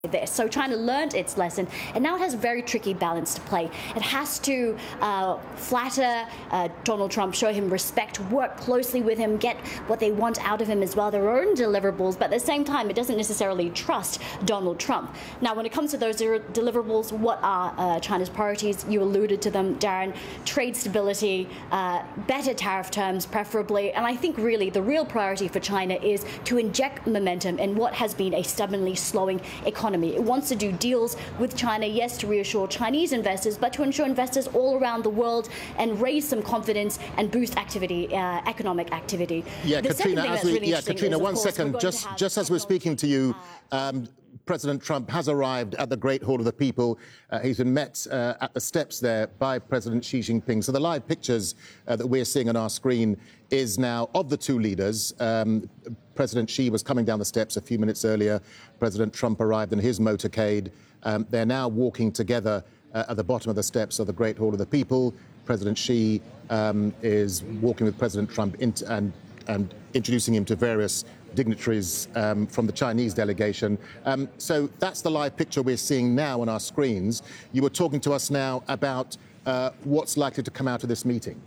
this. So China learned its lesson, and now it has a very tricky balance to play. It has to flatter Donald Trump, show him respect, work closely with him, get what they want out of him as well, their own deliverables, but at the same time, it doesn't necessarily trust Donald Trump. Now, when it comes to those deliverables, what are China's priorities? You alluded to them, Darren. Trade stability, better tariff terms, preferably, and I think really the real priority for China is to inject momentum in what has been a stubbornly slowing economy. It wants to do deals with China, yes, to reassure Chinese investors, but to ensure investors all around the world and raise some confidence and boost activity, economic activity. Yeah, Katrina, one second. Just as we're speaking to you, President Trump has arrived at the Great Hall of the People. He's been met at the steps there by President Xi Jinping. So the live pictures that we're seeing on our screen is now of the two leaders. President Xi was coming down the steps a few minutes earlier. President Trump arrived in his motorcade. They're now walking together at the bottom of the steps of the Great Hall of the People. President Xi is walking with President Trump and introducing him to various dignitaries from the Chinese delegation. So that's the live picture we're seeing now on our screens. You were talking to us now about what's likely to come out of this meeting.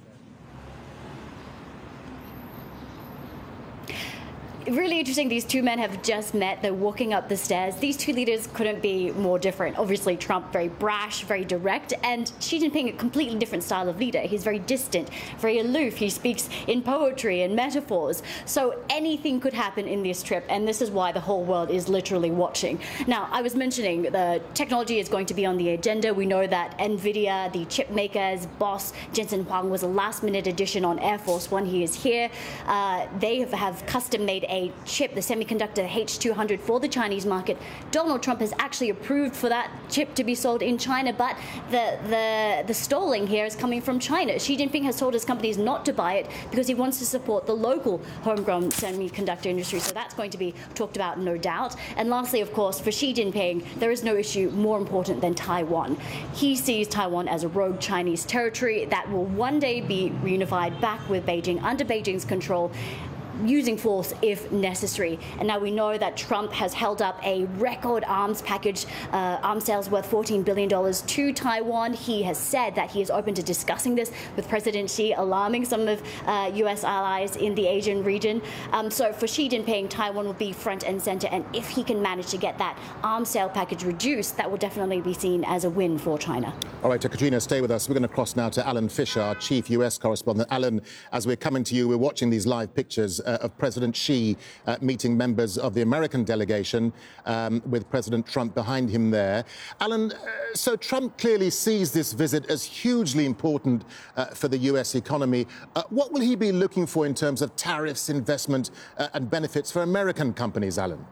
Really interesting. These two men have just met. They're walking up the stairs. These two leaders couldn't be more different. Obviously, Trump, very brash, very direct, and Xi Jinping, a completely different style of leader. He's very distant, very aloof. He speaks in poetry and metaphors. So anything could happen in this trip, and this is why the whole world is literally watching. Now, I was mentioning the technology is going to be on the agenda. We know that NVIDIA, the chip maker's boss, Jensen Huang, was a last-minute addition on Air Force One. He is here. They have custom-made a chip, the semiconductor H200, for the Chinese market. Donald Trump has actually approved for that chip to be sold in China, but the stalling here is coming from China. Xi Jinping has told his companies not to buy it because he wants to support the local homegrown semiconductor industry. So that's going to be talked about, no doubt. And lastly, of course, for Xi Jinping, there is no issue more important than Taiwan. He sees Taiwan as a rogue Chinese territory that will one day be reunified back with Beijing, under Beijing's control, using force if necessary. And now we know that Trump has held up a record arms package, arms sales worth $14 billion to Taiwan. He has said that he is open to discussing this with President Xi, alarming some of U.S. allies in the Asian region. So for Xi Jinping, Taiwan will be front and center. And if he can manage to get that arms sale package reduced, that will definitely be seen as a win for China. All right, Katrina, stay with us. We're going to cross now to Alan Fisher, our chief U.S. correspondent. Alan, as we're coming to you, we're watching these live pictures of President Xi meeting members of the American delegation with President Trump behind him there. Alan, so Trump clearly sees this visit as hugely important for the U.S. economy. What will he be looking for in terms of tariffs, investment and benefits for American companies, Alan?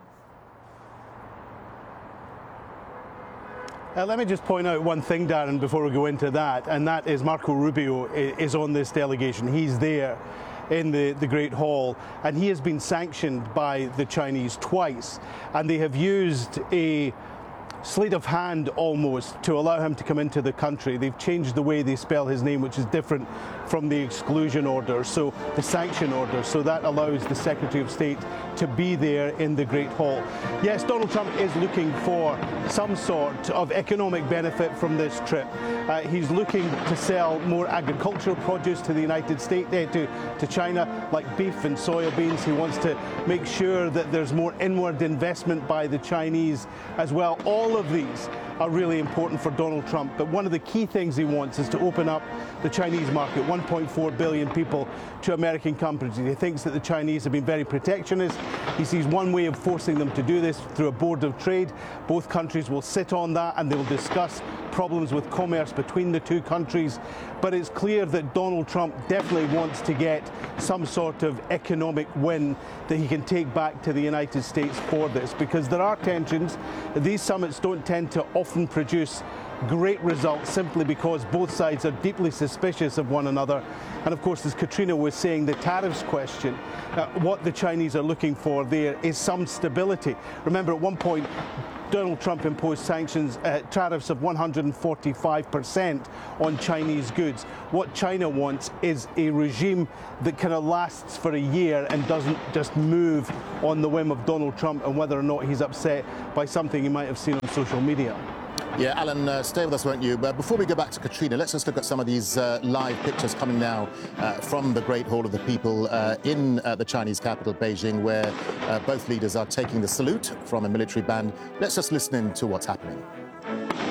Let me just point out one thing, Darren, before we go into that, and that is Marco Rubio is on this delegation. He's there in the Great Hall, and he has been sanctioned by the Chinese twice, and they have used a sleight of hand almost to allow him to come into the country. They've changed the way they spell his name, which is different from the exclusion order, so the sanction order, so that allows the Secretary of State to be there in the Great Hall. Yes, Donald Trump is looking for some sort of economic benefit from this trip. He's looking to sell more agricultural produce to the United States, to China, like beef and soybeans. He wants to make sure that there's more inward investment by the Chinese as well. All of these are really important for Donald Trump, but one of the key things he wants is to open up the Chinese market, 1.4 billion people, to American companies. He thinks that the Chinese have been very protectionist. He sees one way of forcing them to do this through a board of trade. Both countries will sit on that and they will discuss problems with commerce between the two countries. But it's clear that Donald Trump definitely wants to get some sort of economic win that he can take back to the United States for this, because there are tensions. These summits don't tend to often produce great results simply because both sides are deeply suspicious of one another. And of course, as Katrina was saying, the tariffs question, what the Chinese are looking for there is some stability. Remember, at one point, Donald Trump imposed sanctions, tariffs of 145% on Chinese goods. What China wants is a regime that kind of lasts for a year and doesn't just move on the whim of Donald Trump and whether or not he's upset by something he might have seen on social media. Yeah, Alan, stay with us, won't you? But before we go back to Katrina, let's just look at some of these live pictures coming now from the Great Hall of the People in the Chinese capital, Beijing, where both leaders are taking the salute from a military band. Let's just listen in to what's happening.